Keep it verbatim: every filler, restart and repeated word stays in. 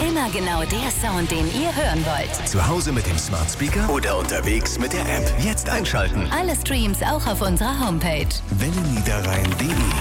Immer genau der Sound, den ihr hören wollt. Zu Hause mit dem Smart Speaker oder unterwegs mit der App. Jetzt einschalten. Alle Streams auch auf unserer Homepage. Welle Niederrhein punkt de